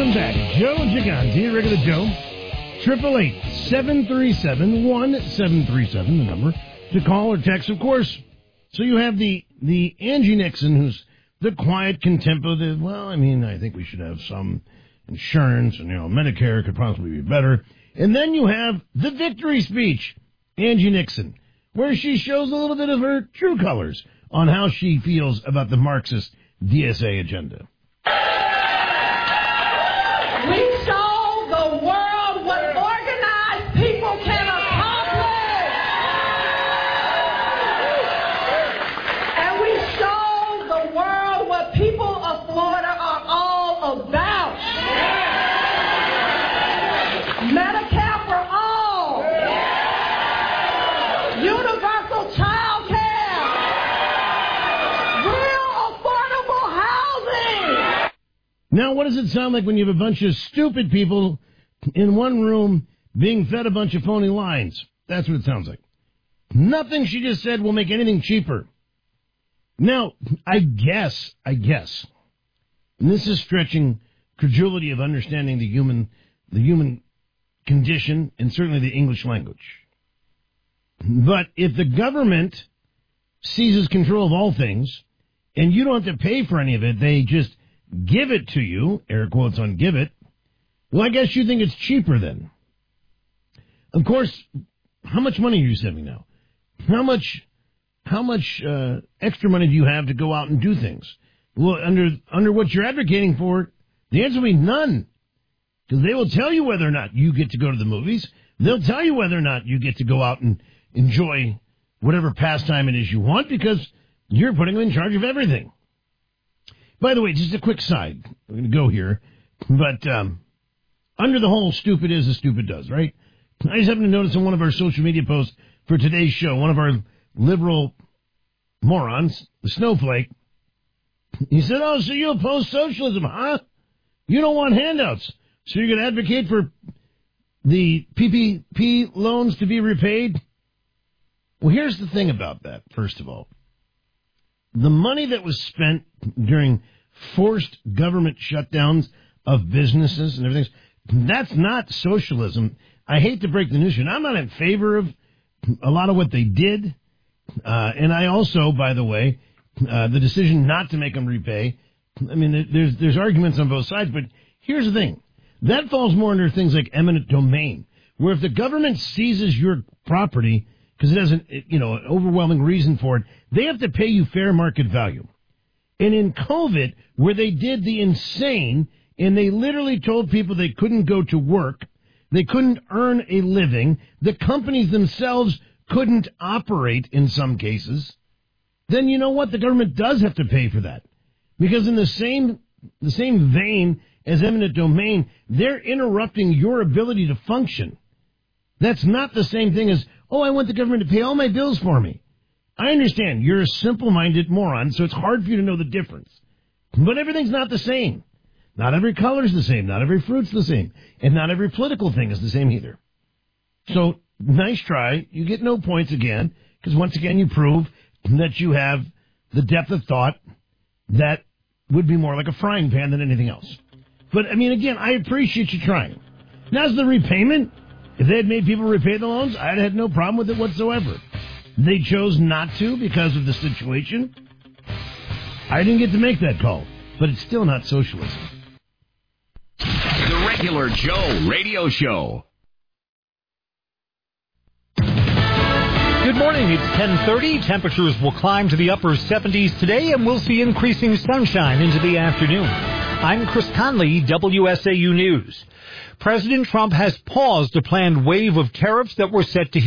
Welcome back. Joe Gigante, regular Joe. 888-737-1737, the number to call or text, of course. So you have the Angie Nixon, who's the quiet, contemplative, well, I mean, I think we should have some insurance, and, Medicare could possibly be better. And then you have the victory speech, Angie Nixon, where she shows a little bit of her true colors on how she feels about the Marxist DSA agenda. We show the world what organized people can accomplish. And we show the world what people of Florida are all about. Medicare for all. Universal child care. Real affordable housing. Now, what does it sound like when you have a bunch of stupid people in one room being fed a bunch of phony lines? That's what it sounds like. Nothing she just said will make anything cheaper. Now, I guess, and this is stretching credulity of understanding the human condition and certainly the English language. But if the government seizes control of all things and you don't have to pay for any of it, they just give it to you, air quotes on give it, well, I guess you think it's cheaper then. Of course, how much money are you saving now? How much extra money do you have to go out and do things? Well, under what you're advocating for, the answer will be none. Because they will tell you whether or not you get to go to the movies. They'll tell you whether or not you get to go out and enjoy whatever pastime it is you want, because you're putting them in charge of everything. By the way, just a quick side. We're going to go here. But under the whole stupid is as stupid does, right? I just happened to notice in one of our social media posts for today's show, one of our liberal morons, the snowflake, he said, oh, so you oppose socialism, huh? You don't want handouts. So you're going to advocate for the PPP loans to be repaid? Well, here's the thing about that, first of all. The money that was spent during forced government shutdowns of businesses and everything, that's not socialism. I hate to break the news to you. I'm not in favor of a lot of what they did. And I also, by the way, the decision not to make them repay, I mean, there's arguments on both sides, but here's the thing. That falls more under things like eminent domain, where if the government seizes your property because it has an overwhelming reason for it, they have to pay you fair market value. And in COVID, where they did the insane, and they literally told people they couldn't go to work, they couldn't earn a living, the companies themselves couldn't operate in some cases, then you know what? The government does have to pay for that. Because in the same vein as eminent domain, they're interrupting your ability to function. That's not the same thing as, oh, I want the government to pay all my bills for me. I understand you're a simple-minded moron, so it's hard for you to know the difference. But everything's not the same. Not every color's the same. Not every fruit's the same. And not every political thing is the same either. So, nice try. You get no points again, because once again you prove that you have the depth of thought that would be more like a frying pan than anything else. But, I mean, again, I appreciate you trying. Now, as the repayment, if they had made people repay the loans, I'd had no problem with it whatsoever. They chose not to because of the situation. I didn't get to make that call, but it's still not socialism. The Regular Joe Radio Show. Good morning. It's 10:30. Temperatures will climb to the upper 70s today, and we'll see increasing sunshine into the afternoon. I'm Chris Conley, WSAU News. President Trump has paused a planned wave of tariffs that were set to